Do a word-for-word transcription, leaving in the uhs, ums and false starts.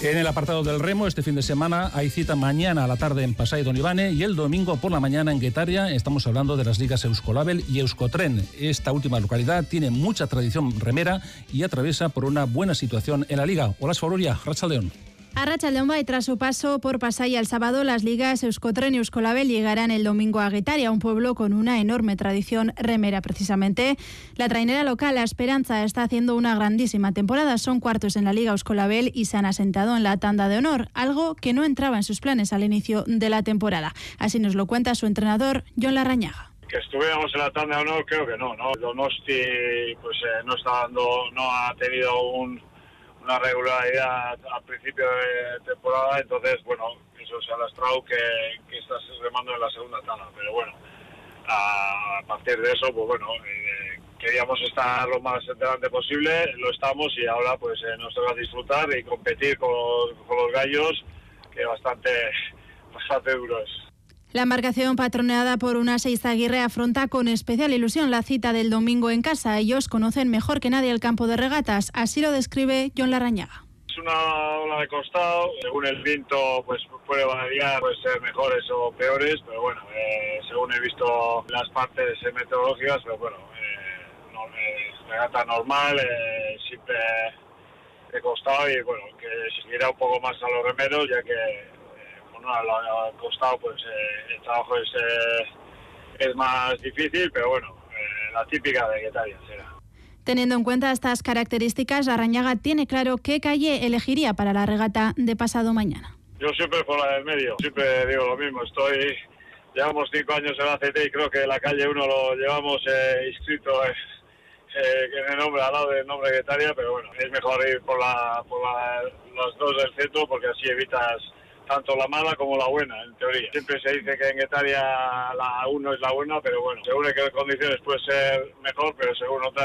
En el apartado del remo, este fin de semana hay cita mañana a la tarde en Pasai Don Ivane y el domingo por la mañana en Guetaria. Estamos hablando de las ligas Euskolabel y Euskotren. Esta última localidad tiene mucha tradición remera y atraviesa por una buena situación en la liga. Hola, Faururia, Arratsaldeon. Arratsaldeon, y tras su paso por Pasai el sábado, las ligas Euskotren y Euskolabel llegarán el domingo a Guetaria, un pueblo con una enorme tradición remera. Precisamente, la trainera local, La Esperanza, está haciendo una grandísima temporada. Son cuartos en la liga Euskolabel y se han asentado en la tanda de honor, algo que no entraba en sus planes al inicio de la temporada. Así nos lo cuenta su entrenador, Jon Larrañaga. Que estuviéramos en la tanda de honor, creo que no, ¿no? Donosti pues eh, no está dando, no ha tenido un una regularidad al principio de temporada, entonces, bueno, eso se ha lastrado que, que estás remando en la segunda tanda, pero bueno, a partir de eso, pues bueno, eh, queríamos estar lo más delante posible, lo estamos y ahora pues eh, nos toca disfrutar y competir con los, con los gallos, que bastante, bastante duro es. La embarcación, patroneada por Unase Izaguirre, afronta con especial ilusión la cita del domingo en casa. Ellos conocen mejor que nadie el campo de regatas. Así lo describe Jon Larrañaga. Es una ola de costado, según el viento pues puede variar, puede ser mejores o peores, pero bueno, eh, según he visto las partes meteorológicas, pero bueno, eh, no, eh, regata normal, eh, siempre de costado y bueno, que siguiera un poco más a los remeros, ya que al costado pues eh, el trabajo es, eh, es más difícil, pero bueno, eh, la típica de Guetaria será. Teniendo en cuenta estas características, Larrañaga tiene claro qué calle elegiría para la regata de pasado mañana. Yo siempre por la del medio, siempre digo lo mismo, estoy, llevamos cinco años en la C T y creo que la calle uno lo llevamos eh, inscrito eh, eh, en el nombre, al lado del nombre de Guetaria, pero bueno, es mejor ir por, la, por la, las dos del centro porque así evitas tanto la mala como la buena, en teoría. Siempre se dice que en Guetaria la uno es la buena, pero bueno, según en qué condiciones puede ser mejor, pero según otras